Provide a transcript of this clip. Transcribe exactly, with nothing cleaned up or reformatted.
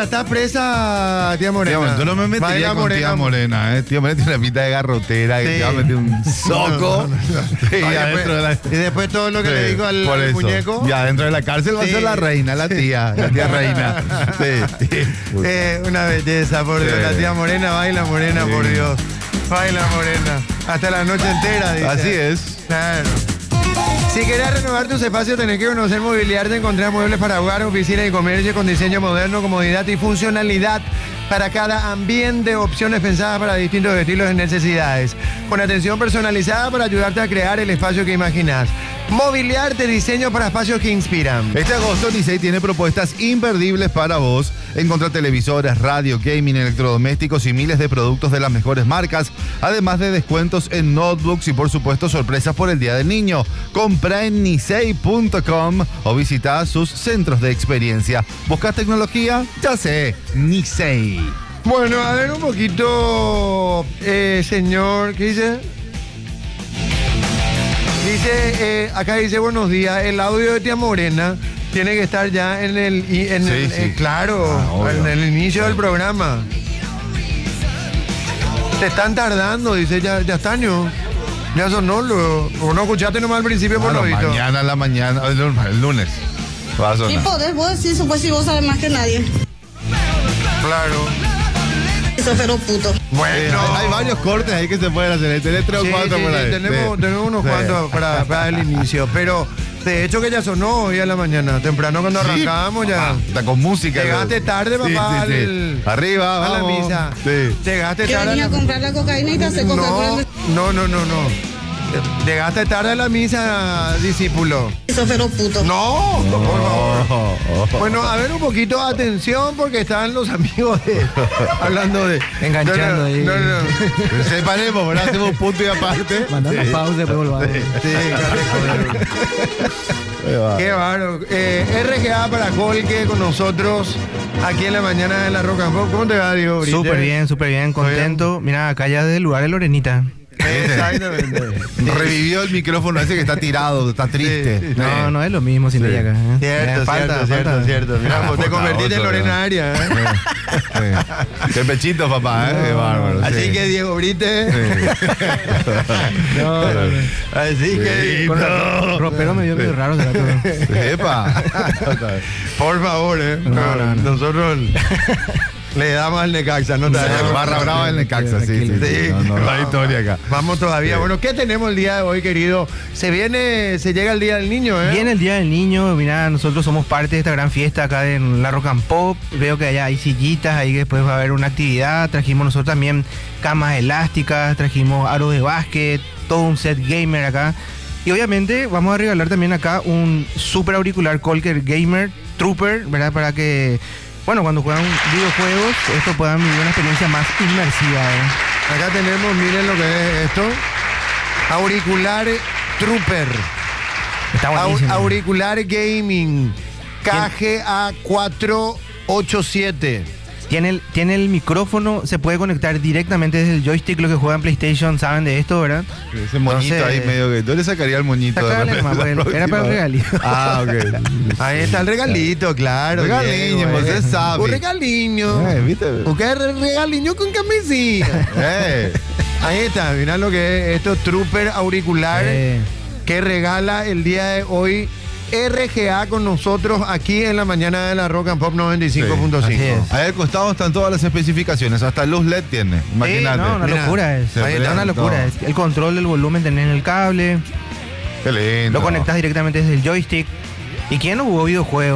está presa, tía Morena. Tía, yo no me metería Baila con Morena. tía Morena, ¿eh? Tía Morena tiene una pinta de garrotera Sí. que te va a meter un soco. No, no, no. Sí, Ay, adentro de la... después- y después todo lo que le digo al, por al eso. muñeco. Y adentro de la cárcel va Sí. a ser la reina, la tía, la tía reina. Sí. Eh, una belleza, por Dios. Sí. La tía Morena baila Morena, Sí. por Dios. Baila Morena. Hasta la noche entera, dice. Así es. Claro. Si querés renovar tus espacios, tenés que conocer Mobiliarte, encontrar muebles para hogar, oficina y comercio con diseño moderno, comodidad y funcionalidad para cada ambiente, opciones pensadas para distintos estilos y necesidades, con atención personalizada para ayudarte a crear el espacio que imaginas. Mobiliarte, diseño para espacios que inspiran. Este agosto Nisei tiene propuestas imperdibles para vos. Encontrá televisores, radio, gaming, electrodomésticos y miles de productos de las mejores marcas, además de descuentos en notebooks y por supuesto sorpresas por el Día del Niño. Compra en nisei punto com o visita sus centros de experiencia. ¿Buscas tecnología? Ya sé, Nisei. Bueno, a ver un poquito, eh, señor, ¿qué dice? Dice, eh, acá dice buenos días, el audio de tía Morena tiene que estar ya en el, y- en Sí, el- sí. eh, claro, Ah, obvio. en el inicio del programa. Te están tardando, dice ya, ya está, ¿no? Ya sonó, lo, o no escuchaste nomás al principio por lo Bueno, visto. mañana a la mañana, el lunes, el lunes va a Y sonar. podés vos decir eso, pues si vos sabes más que nadie. Claro. Eso pero puto. Bueno. Eh, hay, hay varios cortes ahí que se pueden hacer. Tenés tres Sí, o cuatro sí, por sí, ahí. tenemos, Sí. tenemos unos Sí. cuantos para, para el inicio, pero de hecho que ya sonó hoy a la mañana, temprano cuando Sí, arrancábamos ya. papá, está con música. Llegaste tarde, Sí, papá, sí, sí. al- Arriba, a la vamos. misa. Sí. Llegaste Que tarde. venía a a la- comprar la cocaína y te hace coca por No, el... no, no, no, no. Llegaste tarde a la misa, discípulo. Eso pero puto. No, por favor. Oh, oh. Bueno, a ver un poquito de atención porque están los amigos de, hablando de... Enganchando no, no, ahí. No, no, no. Pero separemos, ¿verdad? Hacemos un punto y aparte. Mandando Sí. pausa y después volvamos. Sí, Ahí va. qué bárbaro. Eh, R G A para Colque con nosotros aquí en la mañana de la Rock and Pop. ¿Cómo te va, Diego? Brite? Súper bien, súper bien, contento. Mira, acá ya del lugar de Lorenita. Exactamente. Revivió el micrófono ese que está tirado, está triste. Sí, sí. No, no es lo mismo sin ella acá. ¿eh? Cierto, Eh, cierto, cierto, cierto. Mira, Ah, vos te por convertiste en favor, Lorena ¿verdad? Arias. ¿eh? Sí. Qué pechito, papá, ¿eh? Qué bárbaro. Así sí. que Diego Brite. Sí. No, no, no. Así que. Sí, Con no. el ropero me dio medio raro. será todo. Epa. Por favor, ¿eh? No, no, no. Nosotros le damos al Necaxa, no te hagas. Barra brava en el Necaxa, sí, sí, Tranquilo. sí. Sí. No, no, no hay historia acá. Vamos todavía. Sí. Bueno, ¿qué tenemos el día de hoy, querido? Se viene, se llega el Día del Niño, ¿eh? Viene el Día del Niño, mira, nosotros somos parte de esta gran fiesta acá en la Rock and Pop. Veo que allá hay sillitas, ahí después va a haber una actividad. Trajimos nosotros también camas elásticas, trajimos aros de básquet, todo un set gamer acá. Y obviamente vamos a regalar también acá un super auricular Colker Gamer Trooper, ¿verdad? Para que, bueno, cuando juegan videojuegos, esto puedan vivir una experiencia más inmersiva, ¿eh? Acá tenemos, miren lo que es esto. Auricular Trooper. Está Au- buenísimo. auricular Gaming. K G A cuatrocientos ochenta y siete. Tiene el, tiene el micrófono, se puede conectar directamente desde el joystick. Los que juegan PlayStation saben de esto, ¿verdad? Ese moñito Entonces, ahí medio que. ¿Dónde sacaría el moñito? de Sacale repente nomás, la porque era próxima para el vez? regalito. Ah, ok. Ahí está el regalito, claro. Regaliño, Diego, usted eh. sabe. Un regaliño. Eh, ¿viste? Busca el regaliño con camisilla. Eh. Ahí está, mirá lo que es esto, Trooper auricular Eh. que regala el día de hoy R G A con nosotros aquí en la mañana de la Rock and Pop noventa y cinco punto Sí, así cinco. es. Ahí al costado están todas las especificaciones, hasta luz L E D tiene. Sí, Imagínate. no, una Mira, locura es. se Es ve una todo. locura. es. El control del volumen tenés en el cable, Qué lindo. lo conectás directamente desde el joystick. ¿Y quién no jugó videojuegos?